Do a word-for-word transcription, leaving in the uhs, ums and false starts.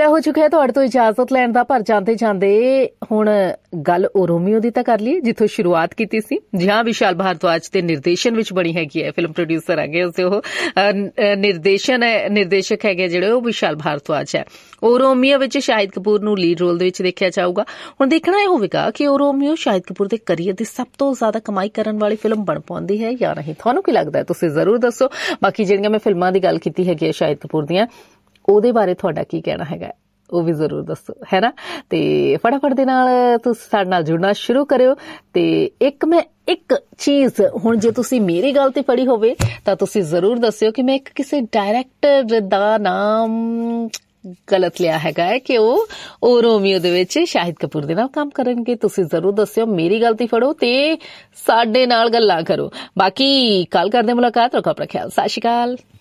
समय हो चुका है तुहाडे तो इजाजत लैण दा, पर जांदे जांदे हुण गल ओ रोमियो दी तां कर लईए जिथों शुरुआत कीती सी। जी हां, विशाल भारद्वाज दे निर्देशन विच बनी हैगी है, फिल्म प्रोड्यूसर हैगे उस ओह, निर्देशन है निर्देशक हैगे जिहड़े ओह विशाल भारद्वाज है। ओ रोमियो विच शाहिद कपूर नूं लीड रोल दे विच देखिआ जाऊगा। हुण देखना इह होवेगा कि ओ रोमियो शाहिद कपूर दे करियर दी सब तो ज्यादा कमाई करन वाली फिल्म बन पाउंदी है या नहीं। तुहानूं की लगदा है, तुसीं जरूर दस्सो। बाकी जिहड़ियां मैं फिल्मां दी गल कीती हैगी है शाहिद कपूर दीयां, ਉਹਦੇ ਬਾਰੇ ਤੁਹਾਡਾ ਕੀ ਕਹਿਣਾ ਹੈਗਾ ਉਹ ਵੀ ਜ਼ਰੂਰ ਦੱਸੋ, ਹੈ ਨਾ। ਤੇ ਫਟਾਫਟ ਦੇ ਨਾਲ ਤੁਸੀਂ ਸਾਡੇ ਨਾਲ ਜੁੜਨਾ ਸ਼ੁਰੂ ਕਰਿਓ। ਤੇ ਇੱਕ ਮੈਂ ਇੱਕ ਚੀਜ਼ ਹੁਣ ਜੇ ਤੁਸੀਂ ਮੇਰੀ ਗੱਲ ਤੇ ਫੜੀ ਹੋਵੇ ਤਾਂ ਤੁਸੀਂ ਜ਼ਰੂਰ ਦੱਸਿਓ ਕਿ ਮੈਂ ਇੱਕ ਕਿਸੇ ਡਾਇਰੈਕਟਰ ਦਾ ਨਾਮ ਗਲਤ ਲਿਆ ਹੈਗਾ ਹੈ ਕਿ ਉਹ ਉਹ ਰੋਮੀਓ ਦੇ ਵਿੱਚ ਸ਼ਾਹਿਦ ਕਪੂਰ ਦੇ ਨਾਲ ਕੰਮ ਕਰਨਗੇ। ਤੁਸੀਂ ਜ਼ਰੂਰ ਦੱਸਿਓ, ਮੇਰੀ ਗਲਤੀ ਫੜੋ ਤੇ ਸਾਡੇ ਨਾਲ ਗੱਲਾਂ ਕਰੋ। ਬਾਕੀ ਕੱਲ ਕਰਦੇ ਮੁਲਾਕਾਤ, ਰੱਖੋ ਆਪਣਾ ਖਿਆਲ। ਸਤਿ ਸ਼੍ਰੀ ਅਕਾਲ।